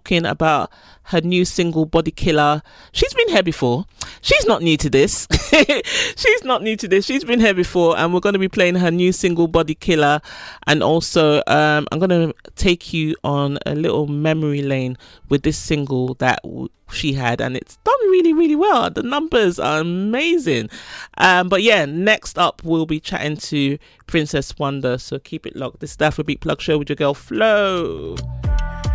talking about her new single Body Killer. She's been here before. She's not new to this. She's not new to this. She's been here before, and we're going to be playing her new single Body Killer. And also I'm going to take you on a little memory lane with this single that she had, and it's done really, really well. The numbers are amazing. But yeah, next up we'll be chatting to Princess Wonder, so keep it locked. This is the Afrobeat Plug Show with your girl Flo.